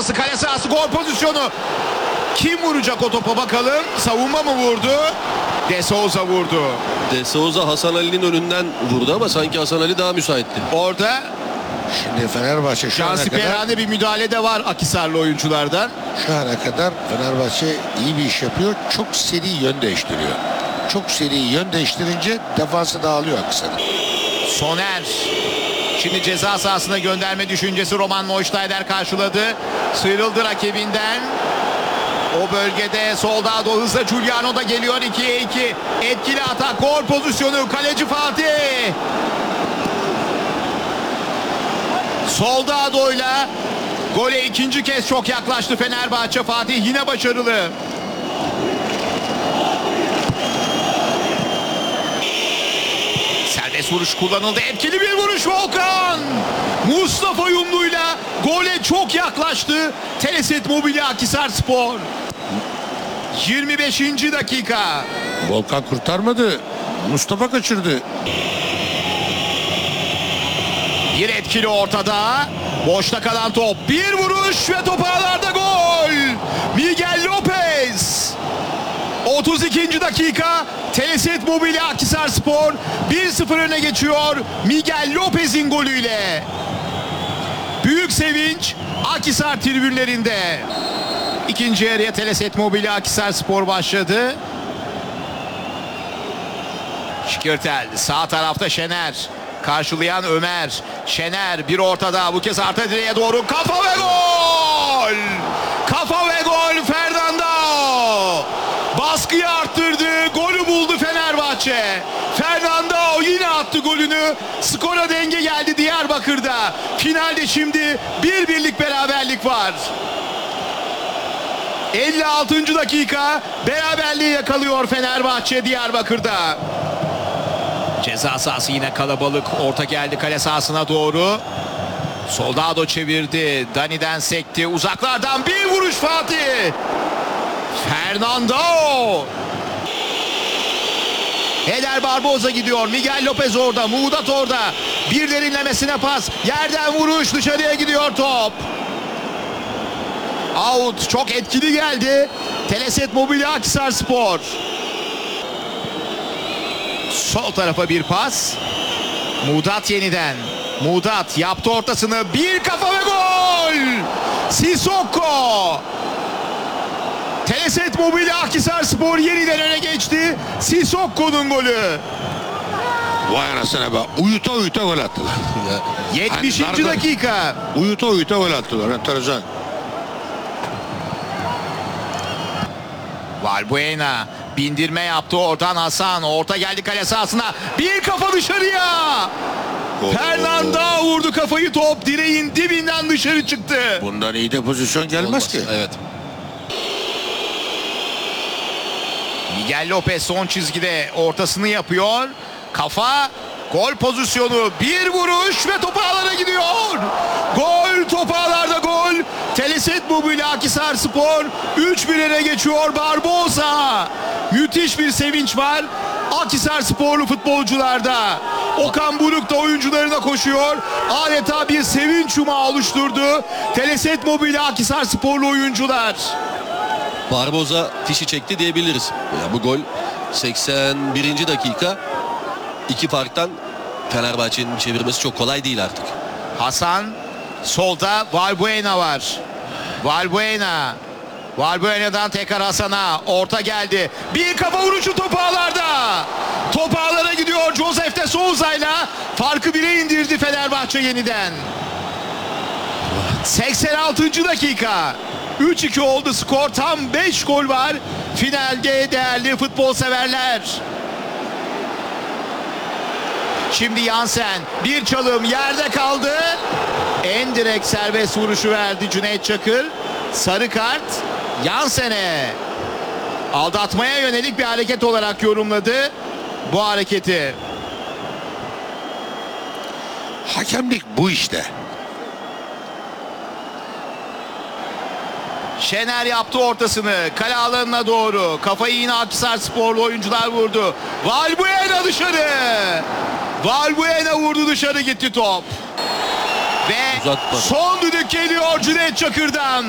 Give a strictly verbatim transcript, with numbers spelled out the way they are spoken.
ortası, kale sahası, gol pozisyonu. Kim vuracak o topa bakalım? Savunma mı vurdu? De Souza vurdu. De Souza Hasan Ali'nin önünden vurdu ama sanki Hasan Ali daha müsaitti. Orada Şimdi Fenerbahçe şu ana kadar Şansiperane bir müdahale de var Akhisarlı oyunculardan. şu ana kadar Fenerbahçe iyi bir iş yapıyor. Çok seri yön değiştiriyor. Çok seri yön değiştirince defansı dağılıyor Akhisar'ın. Soner. Şimdi ceza sahasına gönderme düşüncesi, Roman Neustadter karşıladı. Sıyrıldı rakibinden. O bölgede Soldado hızla, Giuliano da geliyor. ikiye iki. Etkili atak, gol pozisyonu. Kaleci Fatih. Soldado'yla gole ikinci kez çok yaklaştı Fenerbahçe. Fatih yine başarılı. Serbest vuruş kullanıldı. Etkili bir vuruş Volkan. Mustafa Yumlu'yla gole çok yaklaştı Teleset Mobilya Akhisarspor. yirmi beşinci dakika. Volkan kurtarmadı. Mustafa kaçırdı. Bir etkili ortada. Boşta kalan top. Bir vuruş ve top ağlarda, gol. Miguel Lopez. otuz ikinci dakika. Teleset Mobilya Akhisarspor bir sıfır öne geçiyor Miguel Lopez'in golüyle. Büyük sevinç Akhisar tribünlerinde. İkinci yarıya Teleset Mobilya Akhisarspor başladı. Şikirtel sağ tarafta, Şener karşılayan Ömer. Şener bir ortada, bu kez arka direğe doğru, kafa ve gol! Kafa ve gol Fernando! Baskıyı arttırdı, golü buldu Fenerbahçe. Fernando yine attı golünü. Skora denge geldi Diyarbakır'da. Finalde şimdi bir birlik beraberlik var. elli altıncı dakika, beraberliği yakalıyor Fenerbahçe Diyarbakır'da. Ceza sahası yine kalabalık. Orta geldi kale sahasına doğru. Soldado çevirdi. Dani'den sekti. Uzaklardan bir vuruş Fatih. Fernando. Eder Barboza gidiyor. Miguel Lopez orada. Muğdat orada. Bir derinlemesine pas. Yerden vuruş. Dışarıya gidiyor top. Out. Çok etkili geldi Teleset Mobilya Akhisarspor. Sol tarafa bir pas. Muğdat yeniden. Muğdat yaptı ortasını. Bir kafa ve gol. Sissoko. Teleset Mobilya Akhisarspor yeniden öne geçti. Sissoko'nun golü. Vay anasına be. Uyuta uyuta gol attılar. yetmişinci Hani dakika. Uyuta uyuta gol attılar. Enteresan. Valbuena bindirme yaptı, oradan Hasan. Orta geldi kale sahasına. Bir kafa dışarıya. Oo. Fernando vurdu kafayı, top direğin dibinden dışarı çıktı. Bundan iyi de pozisyon gelmez Olmaz. ki. Evet. Miguel Lopez son çizgide ortasını yapıyor. Kafa, gol pozisyonu, bir vuruş ve top ağlara gidiyor. Gol, top ağlarda gol. Teleset Mobilya Akhisarspor üç bir öne geçiyor. Barboza. Müthiş bir sevinç var Akhisarsporlu futbolcularda. Okan Buruk da oyuncularına koşuyor. Adeta bir sevinç yumağı oluşturdu Teleset Mobilya Akhisarsporlu oyuncular. Barboza fişi çekti diyebiliriz. Ya bu gol seksen birinci dakika. İki farktan Fenerbahçe'nin çevirmesi çok kolay değil artık. Hasan, solda Valbuena var. Valbuena. Valbuena'dan tekrar Hasan'a. Orta geldi. Bir kafa vuruşu top ağlarda. Top ağlara gidiyor. Josef de Souza'yla farkı bire indirdi Fenerbahçe yeniden. seksen altıncı dakika. üç iki oldu skor. Tam beş gol var finalde değerli futbol severler. Şimdi Yansen, bir çalım, yerde kaldı. En direkt serbest vuruşu verdi Cüneyt Çakır. Sarı kart Yansen'e. Aldatmaya yönelik bir hareket olarak yorumladı bu hareketi. Hakemlik bu işte. Şener yaptı ortasını kale alanına doğru. Kafayı yine Akhisarsporlu oyuncular vurdu. Valbuena dışarı. Valbuena vurdu, dışarı gitti top. Ve Uzatmadı. son düdük geliyor Cüneyt Çakır'dan.